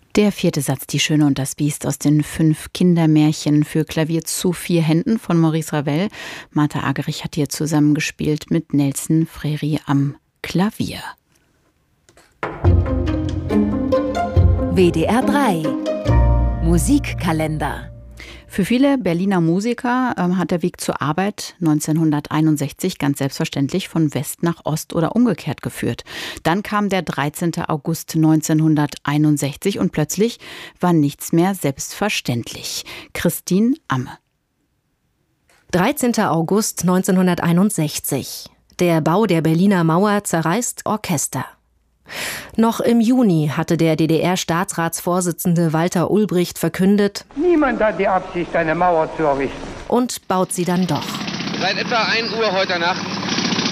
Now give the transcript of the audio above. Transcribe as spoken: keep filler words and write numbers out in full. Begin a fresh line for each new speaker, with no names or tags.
Der vierte Satz, Die Schöne und das Biest aus den fünf Kindermärchen für Klavier zu vier Händen von Maurice Ravel. Martha Agerich hat hier zusammengespielt mit Nelson Frery am Klavier.
W D R drei Musikkalender.
Für viele Berliner Musiker äh, hat der Weg zur Arbeit neunzehnhunderteinundsechzig ganz selbstverständlich von West nach Ost oder umgekehrt geführt. Dann kam der dreizehnte August neunzehnhunderteinundsechzig und plötzlich war nichts mehr selbstverständlich. Christine Amme.
dreizehnter August neunzehnhunderteinundsechzig. Der Bau der Berliner Mauer zerreißt Orchester. Noch im Juni hatte der D D R-Staatsratsvorsitzende Walter Ulbricht verkündet:
Niemand hat die Absicht, eine Mauer zu errichten.
Und baut sie dann doch.
Seit etwa ein Uhr heute Nacht